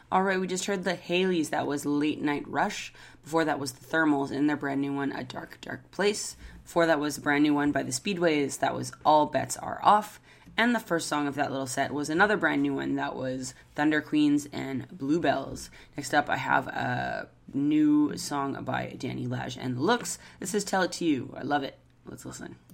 All right, we just heard the Haleys. That was Late Night Rush. Before that was the Thermals in their brand new one, A Dark, Dark Place. Before that was a brand new one by the Speedways. That was All Bets Are Off. And the first song of that little set was another brand new one. That was Thunder Queens and Bluebells. Next up, I have a new song by Danny Lage and The Looks. This is Tell It To You. I love it. Let's listen.